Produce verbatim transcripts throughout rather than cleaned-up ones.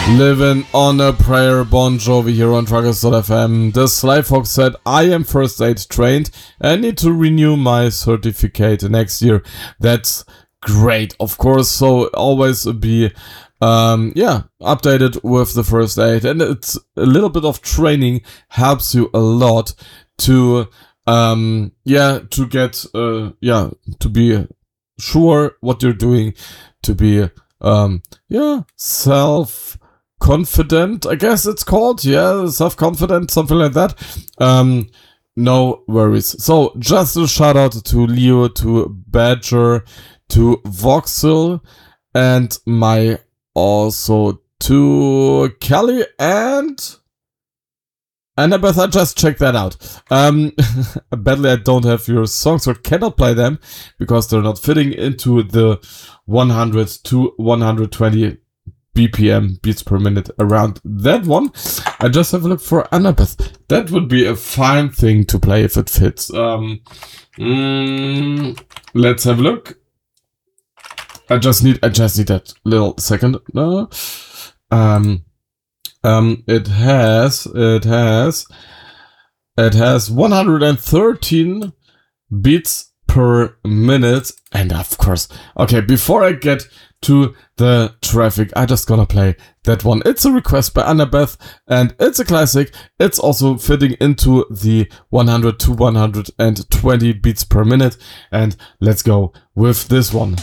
Living on a Prayer, Bon Jovi here on Truckers dot f m. The Sly Fox said, I am first aid trained and need to renew my certificate next year. That's great, of course, so always be um yeah updated with the first aid, and it's a little bit of training helps you a lot to um yeah to get uh yeah to be sure what you're doing, to be um yeah self confident, I guess it's called. Yeah, self-confident, something like that. Um, no worries. So, just a shout out to Leo, to Badger, to Voxel, and my also to Kelly and Annabeth. I just checked that out. Um, badly I don't have your songs or cannot play them because they're not fitting into the one hundred to one hundred twenty B P M, beats per minute, around that one. I just have a look for Annabeth. That would be a fine thing to play if it fits. Um, mm, let's have a look. I just need, I just need that little second. No. Um, um, it has, it has, it has one hundred thirteen beats per minute, and of course, okay. Before I get to the traffic, I just gonna play that one. It's a request by Annabeth, and it's a classic. It's also fitting into the one hundred to one hundred twenty beats per minute, and let's go with this one.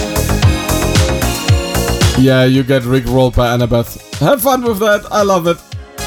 Yeah, you get rickrolled by Annabeth. Have fun with that. I love it.